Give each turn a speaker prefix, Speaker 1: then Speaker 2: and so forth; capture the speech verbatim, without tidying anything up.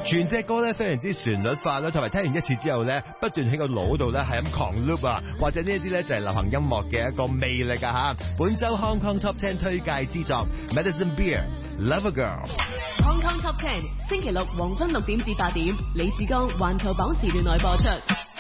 Speaker 1: 全隻歌咧非常之旋律化啦，同埋聽完一次之後咧，不斷喺個腦度咧係咁狂 loop 啊，或者呢一啲咧就係流行音樂嘅一個魅力啊吓！本周 Hong Kong Top Ten 推介之作 Madison Beer Love a Girl。Hong
Speaker 2: Kong Top Ten 星期六黃昏六點至八點，李志剛環球榜時段內播出。